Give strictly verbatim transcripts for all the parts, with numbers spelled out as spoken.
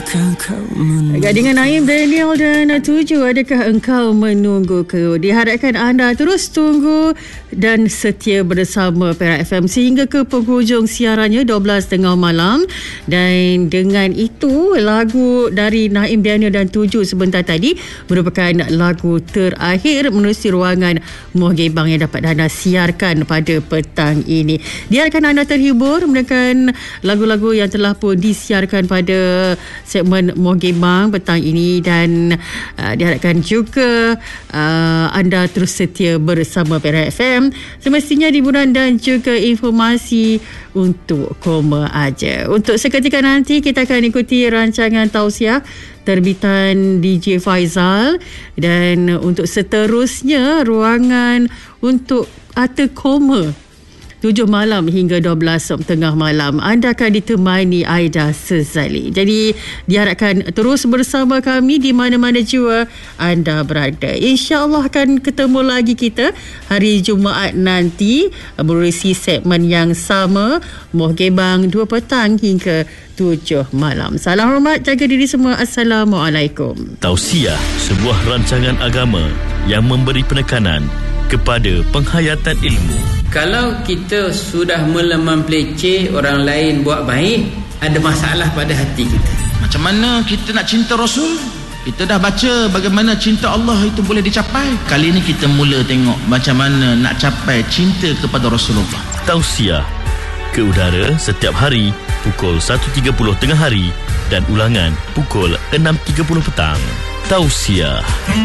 Dengan Naim, Daniel dan Tuju, adakah engkau menunggu ke? Diharapkan anda terus tunggu dan setia bersama Perak F M sehingga ke penghujung siarannya dua belas tiga puluh malam. Dan dengan itu, lagu dari Naim, Daniel dan Tuju sebentar tadi merupakan lagu terakhir menerusi ruangan Muar Gebang yang dapat anda siarkan pada petang ini. Diharapkan anda terhibur dengan lagu-lagu yang telah pun disiarkan pada segmen Muar Gebang petang ini, dan uh, diharapkan juga uh, anda terus setia bersama Perak F M. Semestinya hiburan dan juga informasi untuk koma aja. Untuk seketika nanti kita akan ikuti rancangan tausiah terbitan D J Faizal, dan untuk seterusnya ruangan untuk Arta Koma tujuh malam hingga dua belas tengah malam anda akan ditemani Aida Sezali. Jadi diharapkan terus bersama kami di mana-mana jua anda berada. InsyaAllah akan ketemu lagi kita hari Jumaat nanti berusi segmen yang sama, Muar Gebang dua petang hingga tujuh malam. Salam hormat, jaga diri semua. Assalamualaikum. Tausiah, sebuah rancangan agama yang memberi penekanan kepada penghayatan ilmu. Kalau kita sudah mula mempleceh orang lain buat baik, ada masalah pada hati kita. Macam mana kita nak cinta Rasul? Kita dah baca bagaimana cinta Allah itu boleh dicapai. Kali ini kita mula tengok macam mana nak capai cinta kepada Rasulullah. Tausiah ke udara setiap hari pukul satu tiga puluh tengah hari dan ulangan pukul enam tiga puluh petang. Tausiah.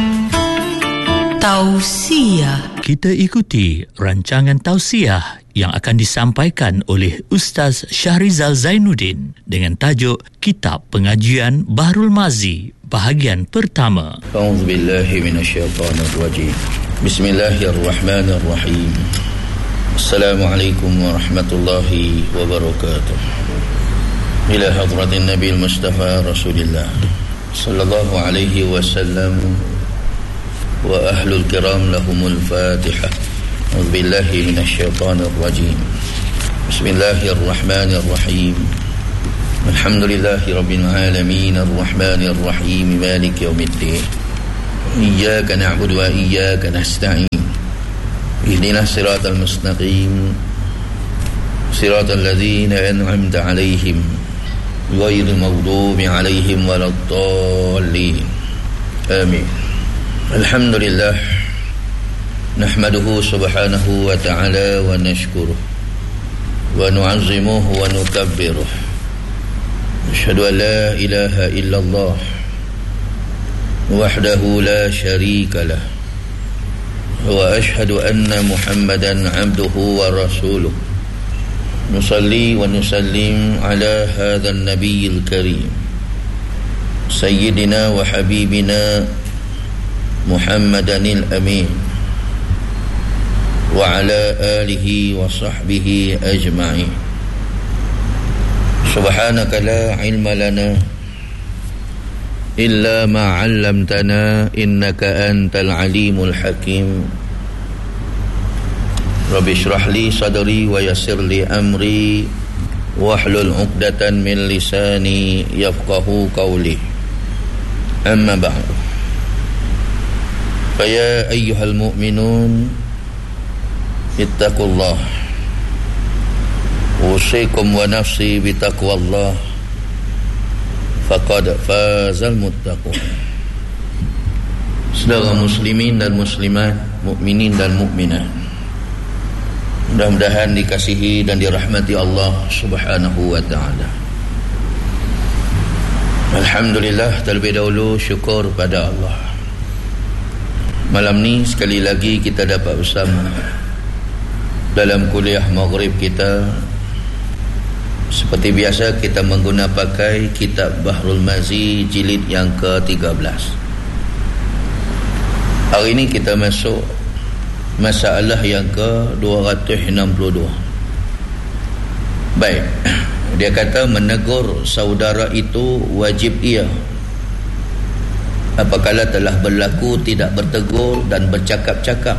Tausiah. Kita ikuti rancangan tausiah yang akan disampaikan oleh Ustaz Syahrizal Zainuddin dengan tajuk Kitab Pengajian Bahrul Mazi bahagian pertama. A'udzubillahi minasyaitonirrajim. Bismillahirrahmanirrahim. Assalamualaikum warahmatullahi wabarakatuh. Ila hadratin Nabi Mustafa Rasulillah sallallahu alaihi wasallam wa ahlul kiram lahumul fatihah. A'udzu billahi minasyaitonir rajim. Bismillahirrahmanirrahim. Alhamdulillahi rabbil alamin arrahmanir rahim maliki yaumiddin. Iyyaka na'budu wa iyyaka nasta'in. Ihdinas siratal mustaqim. Siratal ladzina an'amta 'alaihim ghairil maghdubi 'alaihim waladdallin. Amin. Alhamdulillah, nahmaduhu subhanahu wa ta'ala wa nashkuruh wa nu'azzimuhu wa nukabbiruh. Asyhadu an la ilaha illallah wahdahu la syarika lah, wa asyhadu anna Muhammadan abduhu wa rasuluh. Nusalli wa nusallim ala hadzal nabiyil karim sayyidina wa habibina Muhammadanil amin wa ala alihi wa sahbihi ajma'in. Subhanaka la ilma lana illa ma 'allamtana innaka antal alimul hakim. Rabbi shrah li sadri wa yassir li amri wahlul 'uqdatan min lisani yafqahu qawli. Amma ba'du. Faya ayyuhal mu'minun ittaqullah. Usikum wa nafsi bitaqwallah. Faqad fazal muttaqun. Saudara muslimin dan muslimat, mukminin dan mukminat, mudah-mudahan dikasihi dan dirahmati Allah Subhanahu wa ta'ala. Alhamdulillah, terlebih dahulu syukur pada Allah. Malam ni sekali lagi kita dapat bersama dalam kuliah maghrib kita. Seperti biasa kita mengguna pakai kitab Bahrul Mazi jilid yang ke tiga belas. Hari ini kita masuk masalah yang ke dua ratus enam puluh dua. Baik, dia kata menegur saudara itu wajib ia apabila telah berlaku tidak bertegur dan bercakap-cakap,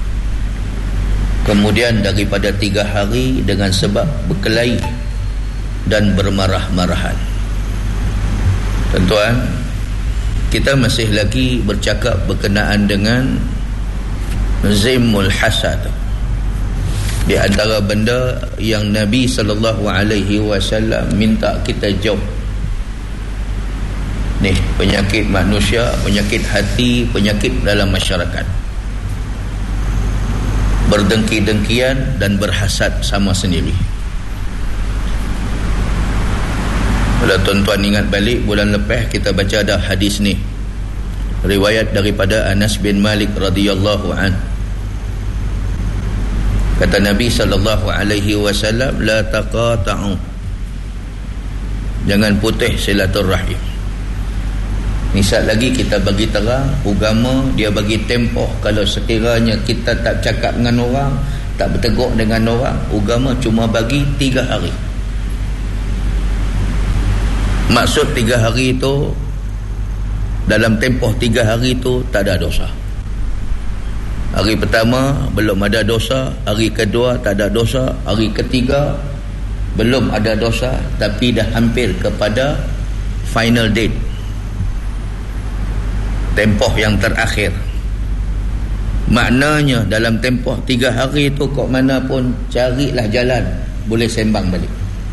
kemudian daripada tiga hari dengan sebab berkelahi dan bermarah-marahan. Tuan-tuan, kita masih lagi bercakap berkenaan dengan Zimul Hasad. Di antara benda yang Nabi sallallahu alaihi wasallam minta kita jauh. Ni penyakit manusia, penyakit hati, penyakit dalam masyarakat. Berdengki-dengkian dan berhasad sama sendiri. Kalau tuan-tuan ingat balik, bulan lepas kita baca ada hadis ni, riwayat daripada Anas bin Malik radhiyallahu an. Kata Nabi sallallahu alaihi wasallam, la taqata'u, jangan putih silaturrahim. Ni saat lagi kita bagi terang, agama dia bagi tempoh. Kalau sekiranya kita tak cakap dengan orang, tak bertegur dengan orang, agama cuma bagi tiga hari. Maksud tiga hari itu, dalam tempoh tiga hari itu tak ada dosa. Hari pertama belum ada dosa, hari kedua tak ada dosa, hari ketiga belum ada dosa tapi dah hampir kepada final date, tempoh yang terakhir. Maknanya dalam tempoh tiga hari itu kok mana pun carilah jalan, boleh sembang balik,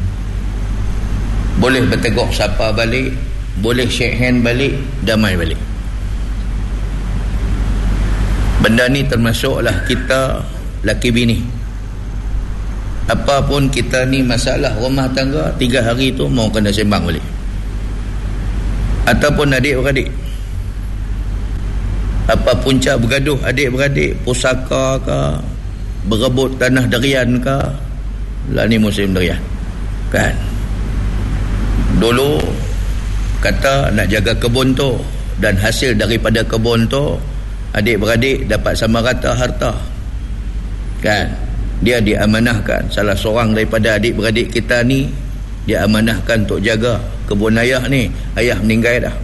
boleh bertegur sapa balik, boleh shake hand balik, damai balik. Benda ni termasuklah kita laki bini. Apa pun kita ni masalah rumah tangga, tiga hari tu mau kena sembang balik. Ataupun adik-beradik, apa punca bergaduh adik-beradik, pusaka ke, berebut tanah derian ke, lah ni musim derian kan. Dulu kata nak jaga kebun tu, dan hasil daripada kebun tu adik-beradik dapat sama rata harta kan. Dia diamanahkan, salah seorang daripada adik-beradik kita ni dia amanahkan untuk jaga kebun ayah ni. Ayah meninggal dah,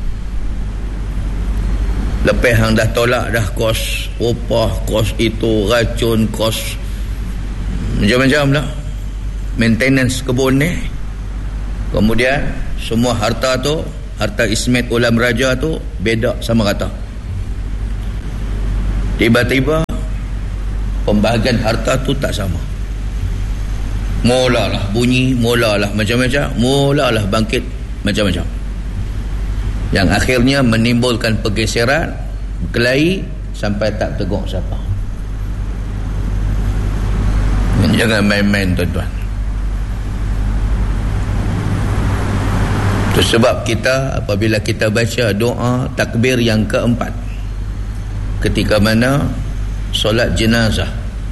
lepas hang dah tolak dah kos upah, kos itu, racun, kos macam-macam lah, maintenance kebun ni. Kemudian semua harta tu, harta Ismet Ulam Raja tu bedak sama rata. Tiba-tiba pembahagian harta tu tak sama. Mulalah bunyi, mulalah macam-macam, mulalah bangkit macam-macam, yang akhirnya menimbulkan pergeseran, berkelahi sampai tak tegur siapa. Jangan main-main tuan-tuan. Itu sebab kita apabila kita baca doa takbir yang keempat ketika mana solat jenazah,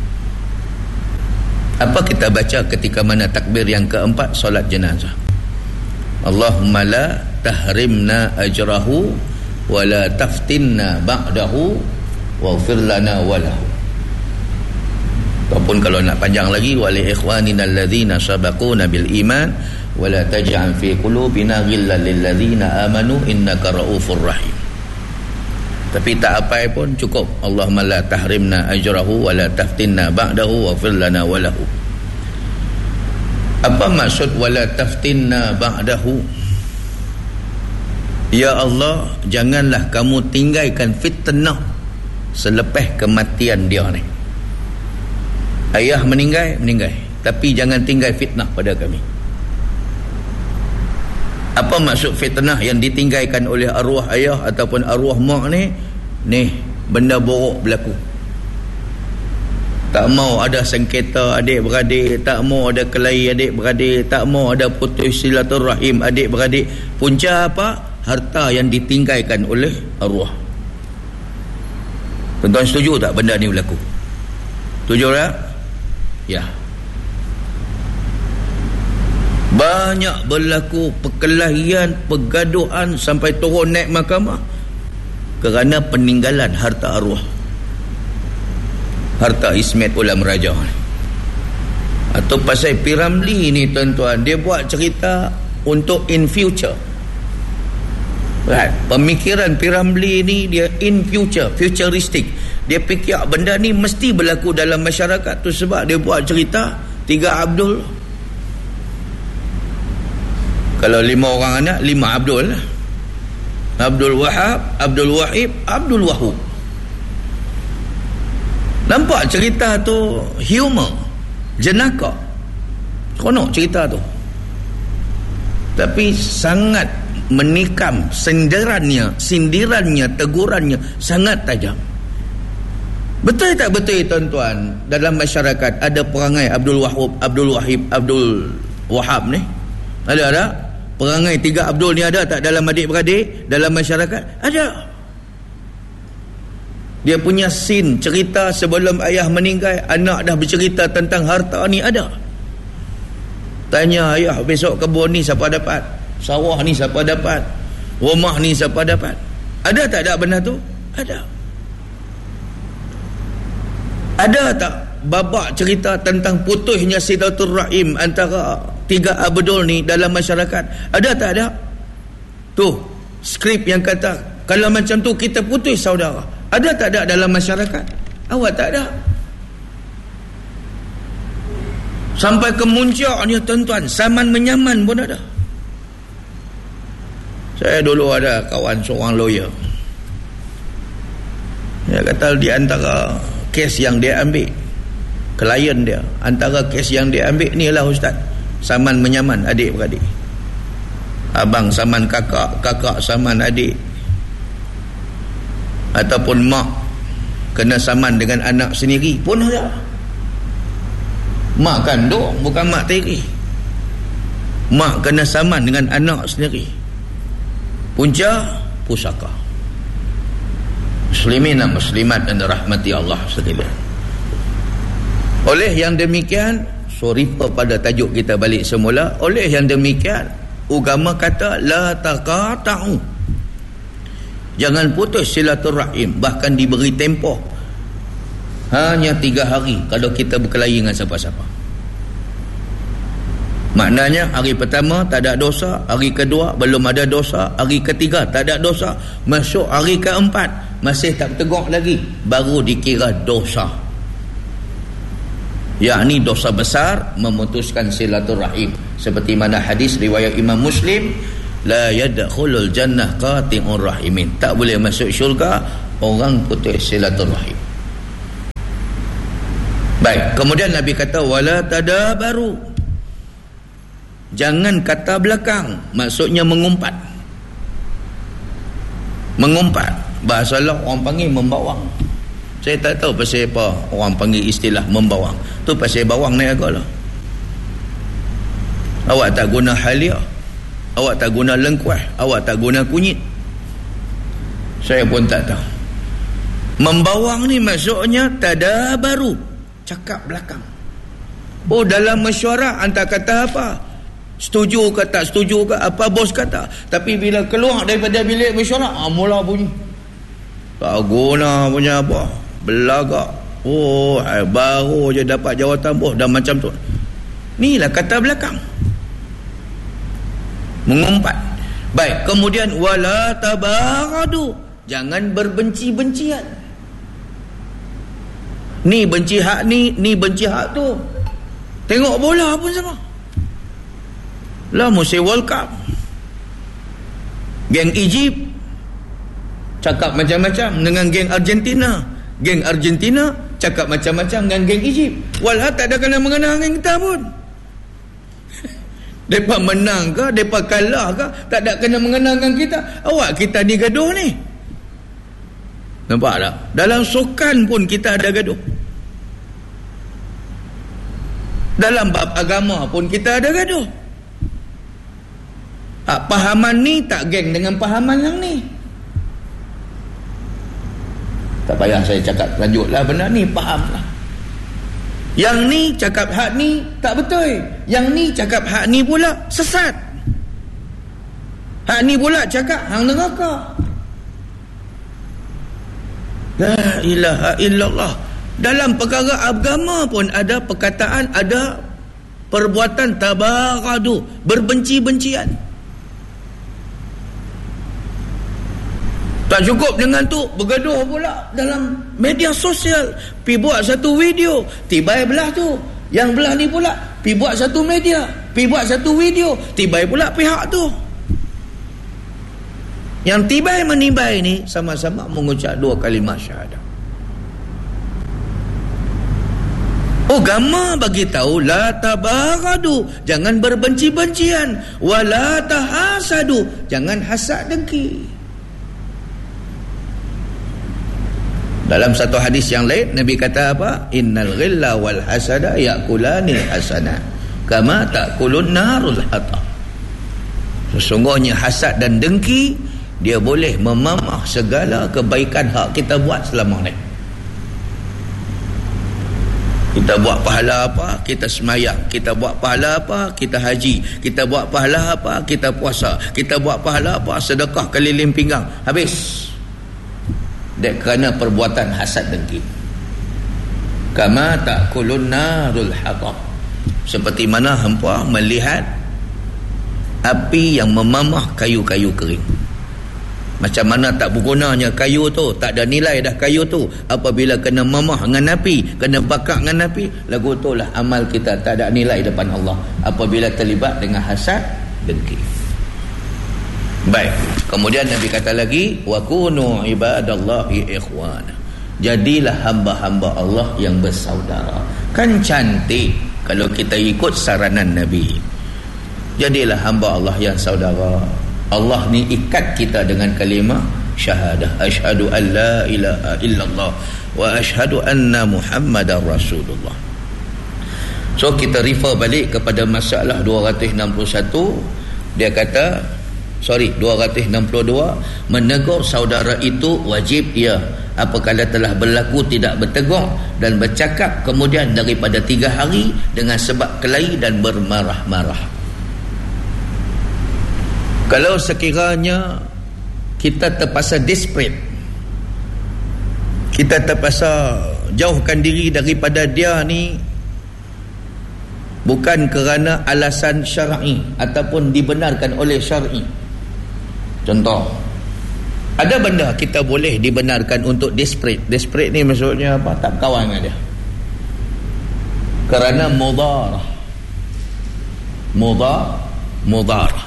apa kita baca ketika mana takbir yang keempat solat jenazah? Allahumma la tahrimna ajrahu wa la taftinna ba'dahu waghfir lana walahu. Ataupun kalau nak panjang lagi, wa li ikhwanina alladhina sabaquna bil iman wa la taj'al fi qulubina ghillan lil ladzina amanu innaka raufur rahim. Tapi tak apa pun cukup, Allahumma la tahrimna ajrahu wa la taftinna ba'dahu waghfir lana walahu. Apa maksud wala taftinna ba'dahu? Ya Allah, janganlah kamu tinggalkan fitnah selepas kematian dia ni. Ayah meninggal, meninggal, tapi jangan tinggal fitnah pada kami. Apa maksud fitnah yang ditinggalkan oleh arwah ayah ataupun arwah mak ni? Ni benda buruk berlaku. Tak mau ada sengketa adik-beradik, tak mau ada kelahi adik-beradik, tak mau ada putus silaturahim adik-beradik. Punca apa? Harta yang ditinggalkan oleh arwah. Tuan-tuan setuju tak benda ni berlaku? Setuju tak? Ya. Banyak berlaku perkelahian, pergaduhan sampai turun naik mahkamah kerana peninggalan harta arwah, harta Ismet Ulam Raja. Atau pasal Piramli ni tuan-tuan, dia buat cerita untuk in future. Right. Pemikiran Piramli ni dia in future, futuristic. Dia fikir benda ni mesti berlaku dalam masyarakat tu, sebab dia buat cerita Tiga Abdul. Kalau lima orang anak, lima Abdul lah. Abdul Wahab, Abdul Wahib, Abdul Wahub. Nampak cerita tu humor, jenaka, seronok cerita tu, tapi sangat menikam. Sindirannya, sindirannya, tegurannya sangat tajam. Betul tak betul tuan-tuan, dalam masyarakat ada perangai Abdul Wahab, Abdul Wahib, Abdul Wahab ni? Ada ada? Perangai tiga Abdul ni ada tak dalam adik-beradik, dalam masyarakat? Ada. Dia punya scene cerita sebelum ayah meninggal, anak dah bercerita tentang harta ni, ada. Tanya ayah, besok kebun ni siapa dapat, sawah ni siapa dapat, rumah ni siapa dapat. Ada tak ada benda tu? Ada. Ada tak babak cerita tentang putusnya silaturahim antara tiga Abdul ni dalam masyarakat? Ada tak ada? Tu skrip yang kata kalau macam tu kita putus saudara. Ada tak ada dalam masyarakat? Awak tak ada. Sampai ke muncaknya tuan-tuan, saman menyaman pun ada. Saya dulu ada kawan seorang lawyer. Dia kata di antara kes yang dia ambil, klien dia, antara kes yang dia ambil ni lah ustaz, saman menyaman adik-beradik. Abang saman kakak, kakak saman adik, ataupun mak kena saman dengan anak sendiri pun ada. Mak kandung bukan mak tiri, mak kena saman dengan anak sendiri. Punca pusaka. Muslimin dan muslimat dan rahmati Allah sekalian. Oleh yang demikian, sorry pada tajuk kita balik semula. Oleh yang demikian, agama kata la taqata'u, jangan putus silaturahim, bahkan diberi tempoh hanya tiga hari kalau kita berkelahi dengan siapa-siapa. Maknanya hari pertama tak ada dosa, hari kedua belum ada dosa, hari ketiga tak ada dosa, masuk hari keempat masih tak tegak lagi, baru dikira dosa, yakni dosa besar, memutuskan silaturahim. Seperti mana hadis riwayat Imam Muslim, la yadkhulul jannah qati'ur rahimin, tak boleh masuk syurga orang putus silaturahim. Baik, kemudian Nabi kata wala tadabaru, jangan kata belakang, maksudnya mengumpat. Mengumpat, bahasa Allah orang panggil membawang. Saya tak tahu pasal apa orang panggil istilah membawang. Tu pasal bawang naik agak lah. Awak tak guna halia, awak tak guna lengkuas, awak tak guna kunyit, saya pun tak tahu. Membawang ni maksudnya tadabaru, cakap belakang. Oh, dalam mesyuarat anda kata apa, setuju ke tak setuju ke, apa bos kata, tapi bila keluar daripada bilik mesyuarat, ah, mula bunyi tak guna punya apa, belagak. Oh, eh, baru je dapat jawatan bos dah macam tu. Ni lah kata belakang, mengumpat. Baik, kemudian wala tabaradu, jangan berbenci-bencian. Ni benci hak ni, ni benci hak tu. Tengok bola pun sama. Lah musim World Cup, geng Egypt cakap macam-macam dengan geng Argentina, geng Argentina cakap macam-macam dengan geng Egypt. Walau tak ada kena-mengena dengan kita pun. Mereka menang ke, mereka kalah ke, tak ada kena-mengena dengan kita. Awak kita ni gaduh ni. Nampak tak? Dalam sukan pun kita ada gaduh. Dalam bab agama pun kita ada gaduh. Ha, pahaman ni tak geng dengan pahaman yang ni. Tak payah saya cakap lanjutlah benda ni, fahamlah. Yang ni cakap hak ni tak betul, yang ni cakap hak ni pula sesat, hak ni pula cakap hang neraka. La ilaha illallah. Dalam perkara agama pun ada perkataan, ada perbuatan tabaradu, berbenci-bencian. Tak cukup dengan tu, bergaduh pula dalam media sosial, pi buat satu video, tiba belah tu, yang belah ni pula pi buat satu media, pi buat satu video, tibai pula pihak tu. Yang tibai menibai ni sama-sama mengucap dua kalimah syahadah. Agama bagi tahu la tabaghadu, jangan berbenci-bencian, wala tahasadu, jangan hasad dengki. Dalam satu hadis yang lain Nabi kata apa? Innal ghilla wal hasada yakulani hasanat kama takulun narul hatab. Sesungguhnya hasad dan dengki dia boleh memamah segala kebaikan hak kita buat selama ni. Kita buat pahala apa, kita semayang. Kita buat pahala apa, kita haji. Kita buat pahala apa, kita puasa. Kita buat pahala apa, sedekah keliling pinggang. Habis. Dek kerana perbuatan hasad dengki. Kama ta'kulun narul hatab. Seperti mana hampa melihat api yang memamah kayu-kayu kering. Macam mana tak bergunanya kayu tu, tak ada nilai dah kayu tu apabila kena mamah dengan api, kena bakar dengan api. Lagu tu lah amal kita tak ada nilai depan Allah apabila terlibat dengan hasad dengki. Baik, kemudian Nabi kata lagi wa kunu ibadallahi ikhwana, jadilah hamba-hamba Allah yang bersaudara. Kan cantik kalau kita ikut saranan Nabi. Jadilah hamba Allah yang saudara. Allah ni ikat kita dengan kalimah syahadah, asyhadu an la ilaha illallah wa asyhadu anna muhammadar rasulullah. So kita refer balik kepada masalah dua ratus enam puluh satu. Dia kata sorry dua ratus enam puluh dua, menegur saudara itu wajib ia apabila telah berlaku tidak bertegur dan bercakap kemudian daripada tiga hari dengan sebab kelahi dan bermarah-marah. Kalau sekiranya kita terpaksa desperate, kita terpaksa jauhkan diri daripada dia ni bukan kerana alasan syar'i ataupun dibenarkan oleh syar'i. Contoh, ada benda kita boleh dibenarkan untuk desperate. Desperate ni maksudnya apa? Tak kawan dengan dia. Kerana mudarah. Mudar, mudarah.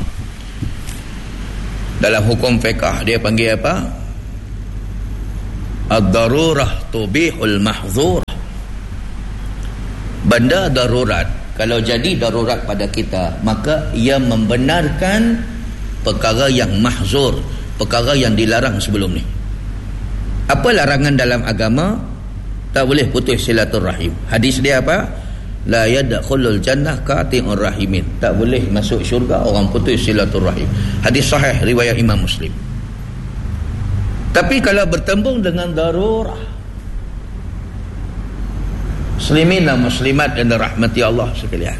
Dalam hukum fiqh dia panggil apa? Ad-darurah tubihul mahzurah. Benda darurat, kalau jadi darurat pada kita, maka ia membenarkan perkara yang mahzur, perkara yang dilarang sebelum ni. Apa larangan dalam agama? Tak boleh putus silaturahim. Hadis dia apa? La yadkhulul jannah qati'ur rahimin. Tak boleh masuk syurga orang putus silaturahim. Hadis sahih riwayat Imam Muslim. Tapi kalau bertembung dengan darurah, muslimin dan muslimat yang dirahmati Allah sekalian,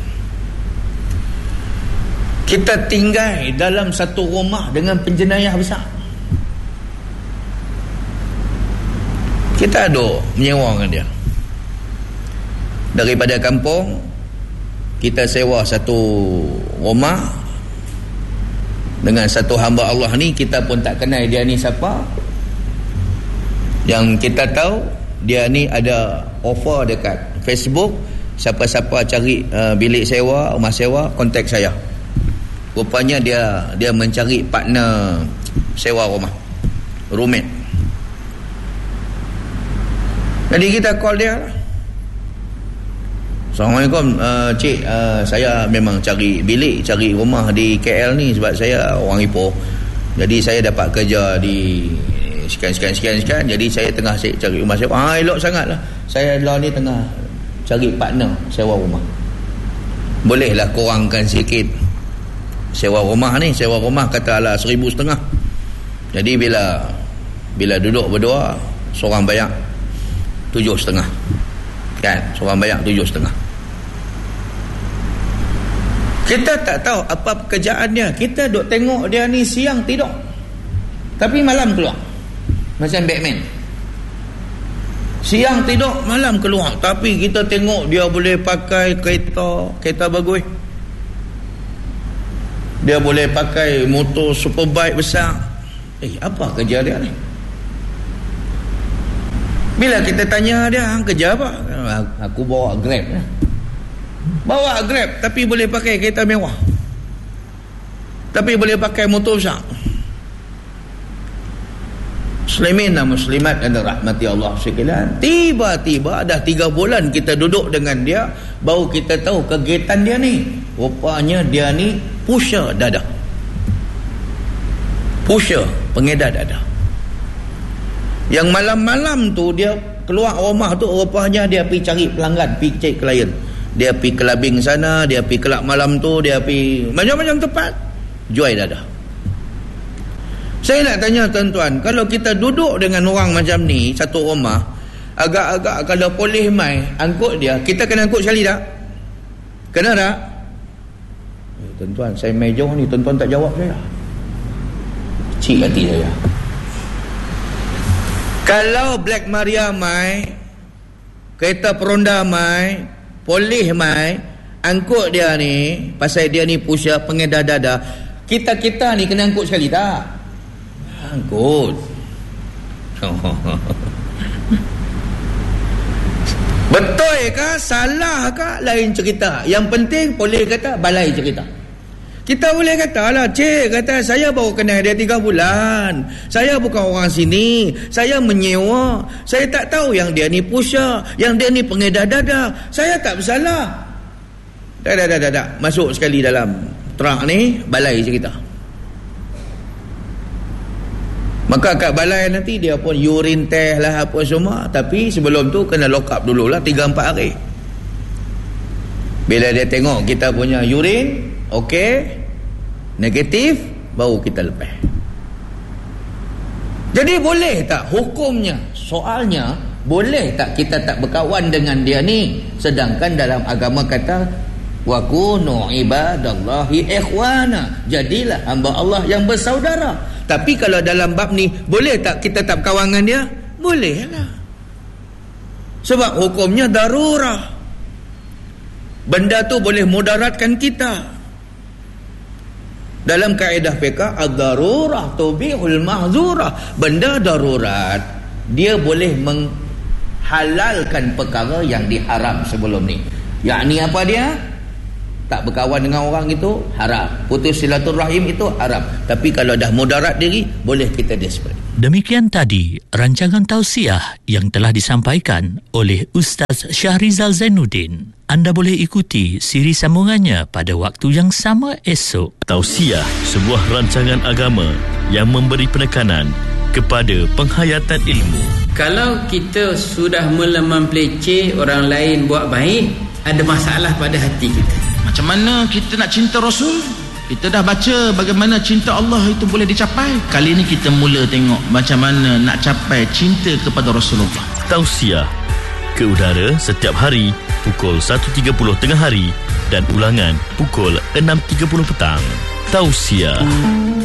kita tinggal dalam satu rumah dengan penjenayah besar. Kita ada menyewa dengan dia. Daripada kampung kita sewa satu rumah dengan satu hamba Allah ni, kita pun tak kenal dia ni siapa. Yang kita tahu dia ni ada offer dekat Facebook, siapa-siapa cari uh, bilik sewa, rumah sewa, kontak saya. Rupanya dia dia mencari partner sewa rumah, roommate. Jadi kita call dia lah. Assalamualaikum, uh, cik, uh, saya memang cari bilik, cari rumah di K L ni sebab saya orang Ipoh. Jadi saya dapat kerja di sekian-sekian-sekian, jadi saya tengah cari rumah sewa. Ah, elok sangatlah. Saya lah ni tengah cari partner sewa rumah. Bolehlah kurangkan sikit sewa rumah ni. Sewa rumah katalah seribu setengah. Jadi bila bila duduk berdua, seorang bayar tujuh setengah. Kan, seorang bayar tujuh setengah. Kita tak tahu apa pekerjaan dia. Kita duk tengok dia ni siang tidur, tapi malam keluar. Macam Batman. Siang tidur, malam keluar. Tapi kita tengok dia boleh pakai kereta, kereta bagus. Dia boleh pakai motor superbike besar. Eh, apa kerja dia ni? Bila kita tanya dia, hang kerja apa? Aku bawa Grab lah. Bawa Grab tapi boleh pakai kereta mewah, tapi boleh pakai motor besar. Muslimin dan muslimat yang dirahmati Allah sekalian, tiba-tiba dah tiga bulan kita duduk dengan dia, baru kita tahu kegiatan dia ni. Rupanya dia ni pusher dadah. Pusher, pengedar dadah. Yang malam-malam tu dia keluar rumah tu, rupanya dia pergi cari pelanggan, pergi cari klien. Dia pergi kelabing sana, dia pergi kelab malam tu, dia pergi macam-macam tempat jual dadah. Saya nak tanya tuan-tuan, kalau kita duduk dengan orang macam ni satu rumah, agak-agak kalau polis mai angkut dia, kita kena angkut sekali tak? Kena tak? Eh, tuan-tuan, saya mai jauh ni, tuan-tuan tak jawab saya. Cik hati saya. Kalau Black Maria mai, kereta peronda mai, polis mai, angkut dia ni, pasal dia ni pusher, pengedar dadah, kita-kita ni kena angkut sekali tak? Angkut. Betul ke? Salah ke? Lain cerita. Yang penting boleh kata balai cerita. Kita boleh kata lah, cik kata saya baru kenal dia tiga bulan, saya bukan orang sini, saya menyewa, saya tak tahu yang dia ni pusher, yang dia ni pengedar dadah, saya tak bersalah. Dah dah dah dah, dah. Masuk sekali dalam truk ni, balai cerita. Maka kat balai nanti dia pun urine test lah apa semua, tapi sebelum tu kena lock up dululah tiga empat hari. Bila dia tengok kita punya urine okey, negatif, baru kita lepas. Jadi boleh tak hukumnya? Soalnya boleh tak kita tak berkawan dengan dia ni, sedangkan dalam agama kata wa kunu ibadallahi ikhwana, jadilah hamba Allah yang bersaudara. Tapi kalau dalam bab ni, boleh tak kita tak berkawan dengan dia? Boleh lah. Sebab hukumnya darurah. Benda tu boleh mudaratkan kita. Dalam kaedah fiqh, ad-darurah tubihul mahzurah. Benda darurat, dia boleh menghalalkan perkara yang diharam sebelum ni. Yakni apa dia? Tak berkawan dengan orang itu haram, putus silaturahim itu haram. Tapi kalau dah mudarat diri, boleh kita desperate. Demikian tadi rancangan tausiah yang telah disampaikan oleh Ustaz Syahrizal Zainuddin. Anda boleh ikuti siri sambungannya pada waktu yang sama esok. Tausiah, sebuah rancangan agama yang memberi penekanan kepada penghayatan ilmu. Kalau kita sudah mula mempeleceh orang lain buat baik, ada masalah pada hati kita. Macam mana kita nak cinta Rasul? Kita dah baca bagaimana cinta Allah itu boleh dicapai. Kali ini kita mula tengok macam mana nak capai cinta kepada Rasulullah. Tausiah ke udara setiap hari pukul satu tiga puluh tengah hari dan ulangan pukul enam tiga puluh petang. Tausiah.